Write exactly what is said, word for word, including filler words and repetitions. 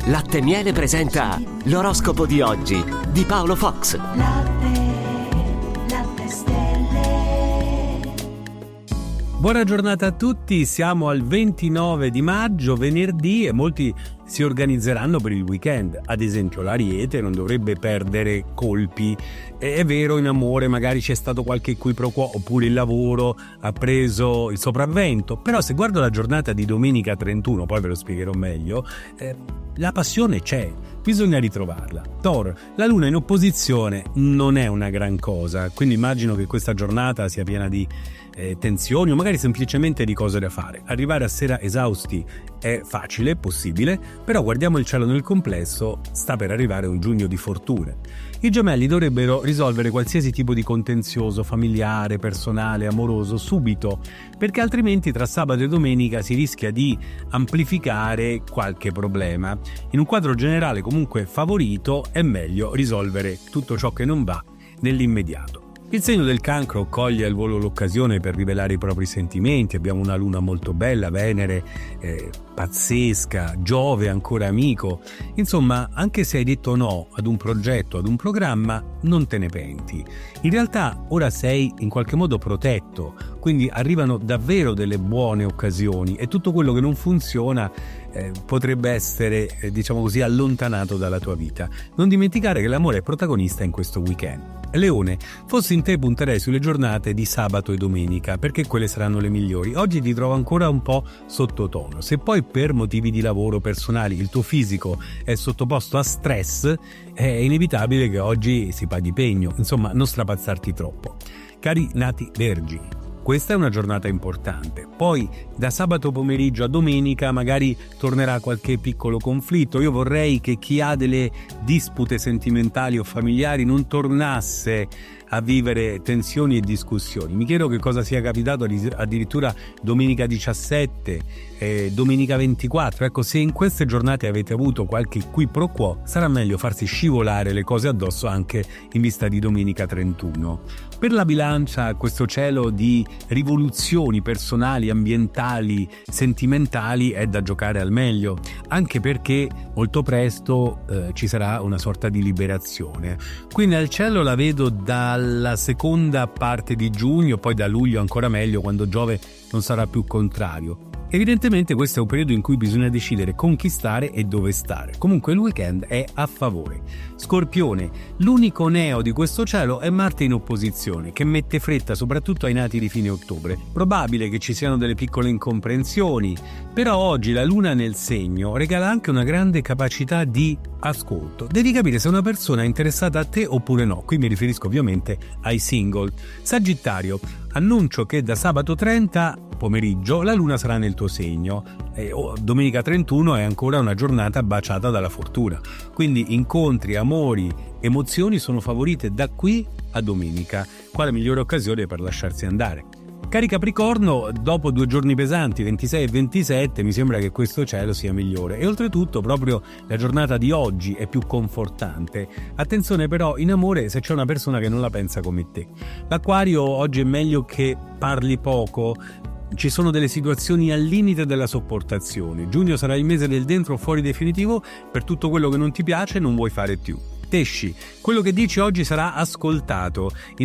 Latte e Miele presenta l'oroscopo di oggi di Paolo Fox. Latte, latte stelle. Buona giornata a tutti, siamo al ventinove di maggio, venerdì, e molti si organizzeranno per il weekend. Ad esempio l'Ariete non dovrebbe perdere colpi. È vero, in amore magari c'è stato qualche qui pro quo, oppure il lavoro ha preso il sopravvento, però se guardo la giornata di domenica trentuno, poi ve lo spiegherò meglio, eh, la passione c'è, bisogna ritrovarla. Toro, la luna in opposizione non è una gran cosa, quindi immagino che questa giornata sia piena di eh, tensioni o magari semplicemente di cose da fare. Arrivare a sera esausti è facile, è possibile, però guardiamo il cielo nel complesso, sta per arrivare un giugno di fortune. I Gemelli dovrebbero risolvere qualsiasi tipo di contenzioso familiare, personale, amoroso subito, perché altrimenti tra sabato e domenica si rischia di amplificare qualche problema. In un quadro generale comunque favorito è meglio risolvere tutto ciò che non va nell'immediato. Il segno del Cancro coglie al volo l'occasione per rivelare i propri sentimenti. Abbiamo una luna molto bella, Venere eh, pazzesca, Giove ancora amico. Insomma, anche se hai detto no ad un progetto, ad un programma, non te ne penti. In realtà ora sei in qualche modo protetto, quindi arrivano davvero delle buone occasioni e tutto quello che non funziona eh, potrebbe essere, eh, diciamo così, allontanato dalla tua vita. Non dimenticare che l'amore è protagonista in questo weekend. Leone, fossi in te punterei sulle giornate di sabato e domenica, perché quelle saranno le migliori. Oggi ti trovo ancora un po' sottotono. Se poi per motivi di lavoro personali il tuo fisico è sottoposto a stress, è inevitabile che oggi si paghi pegno. Insomma, non strapazzarti troppo. Cari nati vergini, questa è una giornata importante. Poi da sabato pomeriggio a domenica magari tornerà qualche piccolo conflitto. Io vorrei che chi ha delle dispute sentimentali o familiari non tornasse a vivere tensioni e discussioni. Mi chiedo che cosa sia capitato addirittura domenica diciassette, eh, domenica ventiquattro. Ecco, se in queste giornate avete avuto qualche qui pro quo, sarà meglio farsi scivolare le cose addosso anche in vista di domenica trentuno. Per la Bilancia, questo cielo di rivoluzioni personali, ambientali, sentimentali è da giocare al meglio, anche perché molto presto eh, ci sarà una sorta di liberazione. Qui nel cielo la vedo dalla seconda parte di giugno, poi da luglio ancora meglio, quando Giove non sarà più contrario. Evidentemente questo è un periodo in cui bisogna decidere conquistare e dove stare. Comunque il weekend è a favore. Scorpione, l'unico neo di questo cielo è Marte in opposizione, che mette fretta soprattutto ai nati di fine ottobre. Probabile che ci siano delle piccole incomprensioni, però oggi la luna nel segno regala anche una grande capacità di ascolto. Devi capire se una persona è interessata a te oppure no. Qui mi riferisco ovviamente ai single. Sagittario, annuncio che da sabato trenta pomeriggio la luna sarà nel tuo segno e oh, domenica trentuno è ancora una giornata baciata dalla fortuna, quindi incontri, amori, emozioni sono favorite da qui a domenica. Quale migliore occasione per lasciarsi andare? Cari Capricorno, dopo due giorni pesanti, ventisei e ventisette, mi sembra che questo cielo sia migliore e oltretutto proprio la giornata di oggi è più confortante. Attenzione però in amore se c'è una persona che non la pensa come te. L'Acquario, oggi è meglio che parli poco. Ci sono delle situazioni al limite della sopportazione. Giugno sarà il mese del dentro o fuori definitivo per tutto quello che non ti piace e non vuoi fare più. Pesci, quello che dici oggi sarà ascoltato.